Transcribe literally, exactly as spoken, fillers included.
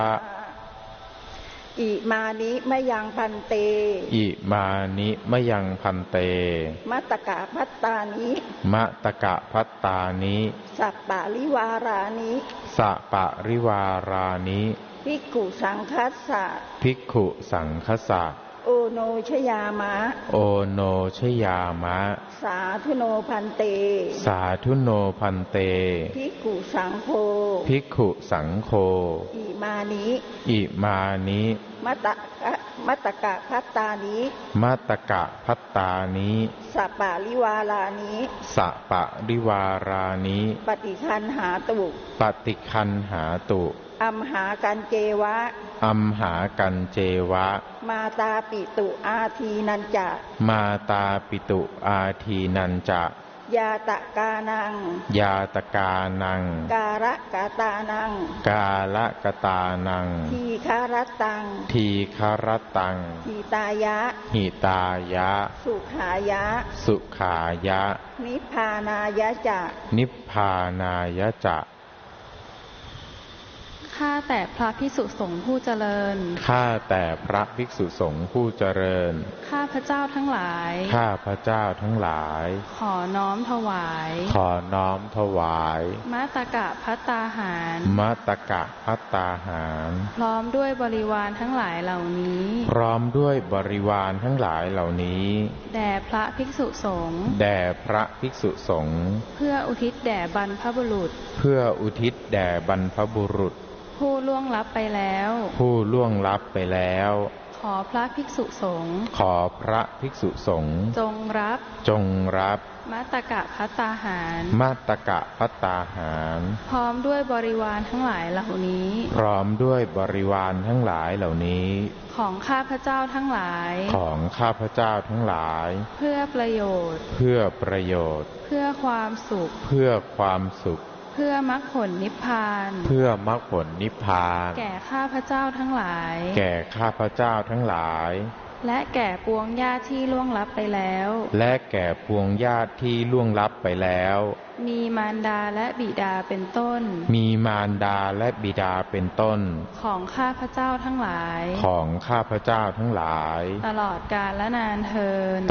อิมานิมะยังพันเตอิมานิมะยังพันเตมัตตกะพัตตานิมะตกะพัตตานิสัปปะริวารานิสัปปะริวารานิภิกขุสังคัสสะภิกขุสังคัสสะโอโนชยามะโอโนชยามะสาธุโนพันเตสาธุโนพันเตภิกขุสังโฆภิกขุสังโฆอิมานิอิมานิมัตตะมัตตกะพัตตานิมัตตกะพัตตานิสัปปะริวารานิสัปปะริวารานิปฏิคันหาตุปฏิคันหาตุอัมหากันเจวะอัมหากันเจวะมาตาปิตุอาทีนันจะมาตาปิตุอาทีนันจะยาตะกานังยาตกานังการะกาตานังกาละกตานังทีคารตังทีคารตังหิตายะหิตายะสุขายะสุขายะนิพพานายะจะนิพพานายะจะข้าแต่พระภิกษุสงฆ์ผู้เจริญข้าแต่พระภิกษุสงฆ์ผู้เจริญข้าพระเจ้าทั้งหลายข้าพระเจ้าทั้งหลายขอน้อมถวายขอน้อมถวายมัตตกะภัตตาหารมัตตกะภัตตาหารพร้อมด้วยบริวารทั้งหลายเหล่านี้พร้อมด้วยบริวารทั้งหลายเหล่านี้แด่พระภิกษุสงฆ์แด่พระภิกษุสงฆ์เพื่ออุทิศแด่บรรพบุรุษเพื่ออุทิศแด่บรรพบุรุษผู้ล่วงลับไปแล้วผู้ล่วงลับไปแล้วขอพระภิกษุสงฆ์ขอพระภิกษุสงฆ์จงรับจงรับมัตตกะภัตตาหารมัตตกะภัตตาหารพร้อมด้วยบริวารทั้งหลายเหล่านี้พร้อมด้วยบริวารทั้งหลายเหล่านี้ของข้าพเจ้าทั้งหลายของข้าพเจ้าทั้งหลายเพื่อประโยชน์เพื่อประโยชน์เพื่อความสุขเพื่อความสุขเพื่อมรรคผลนิพพานเพื่อมรรคผลนิพพานแก่ข้าพเจ้าทั้งหลายแก่ข้าพเจ้าทั้งหลายและแก่ปวงญาติที่ล่วงลับไปแล้วและแก่ปวงญาติที่ล่วงลับไปแล้วมีมารดาและบิดาเป็นต้นมีมารดาและบิดาเป็นต้นของข้าพเจ้าทั้งหลายของข้าพเจ้าทั้งหลายตลอดกาลและนานเทอญ